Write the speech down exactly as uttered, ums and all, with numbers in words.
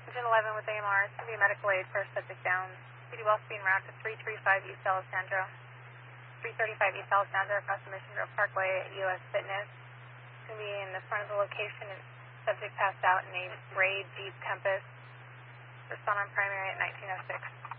Engine eleven with A M R, it's going to be a medical aid for subject down. City West being routed to three thirty-five East Alessandro. three thirty-five East Alessandro across the Mission Grove Parkway at U S Fitness. It's going to be in the front of the location. Subject passed out in a gray Jeep Compass. Respond on primary at nineteen oh six.